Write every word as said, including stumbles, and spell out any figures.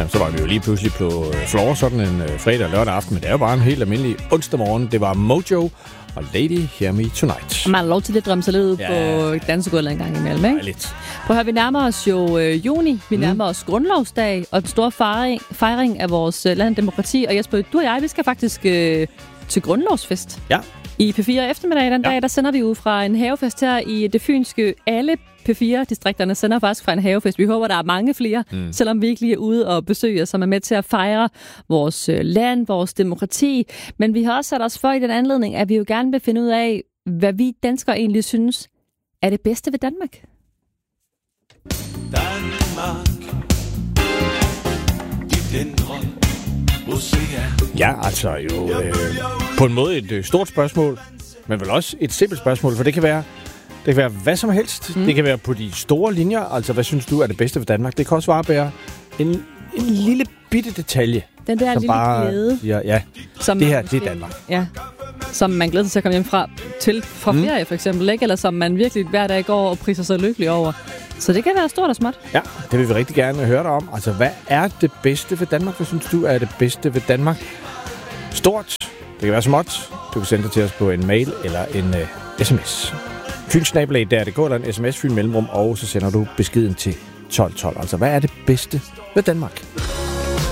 så var vi jo lige pludselig på øh, floor sådan en øh, fredag og lørdag aften, men det er jo bare en helt almindelig onsdag morgen. Det var Mojo og Lady Hear Me Tonight. Man har lov til lidt drømme sig lidt ud Ja. på dansegulvet en gang imellem, ikke? Ja, lidt. Prøv at høre, vi nærmer os jo øh, juni, vi nærmer os grundlovsdag og den store fejring, fejring af vores øh, land demokrati. Og Jesper, du og jeg, vi skal faktisk øh, til grundlovsfest. Ja. I P fire eftermiddag den Ja. dag, der sender vi ud fra en havefest her i det fynske. Alle P fire-distrikterne sender faktisk fra en havefest. Vi håber, der er mange flere, mm. selvom vi ikke lige er ude og besøge os, som er med til at fejre vores øh, land, vores demokrati. Men vi har også sat os for i den anledning, at vi jo gerne vil finde ud af, hvad vi danskere egentlig synes er det bedste ved Danmark. Danmark i den drøm ocean. Ja, altså jo øh, på en måde et øh, stort spørgsmål, men vel også et simpelt spørgsmål, for det kan være, det kan være hvad som helst. Mm. Det kan være på de store linjer, altså hvad synes du er det bedste ved Danmark? Det kan også bare være en, en lille bitte detalje. Den der som lille bare glæde. siger, ja, Som det her, man det er måske- Danmark. Ja, som man glæder sig til at komme hjem fra til fra Mm. ferie for eksempel, ikke? Eller som man virkelig hver dag går og priser sig lykkelig over. Så det kan være stort og småt. Ja, det vil vi rigtig gerne høre dig om. Altså, hvad er det bedste ved Danmark? Hvad synes du er det bedste ved Danmark? Stort. Det kan være småt. Du kan sende det til os på en mail eller en uh, sms. Fynsnabelag, der er det går, eller en sms, Fyn Mellemrum, og så sender du beskeden til tolv tolv. Altså, hvad er det bedste ved Danmark?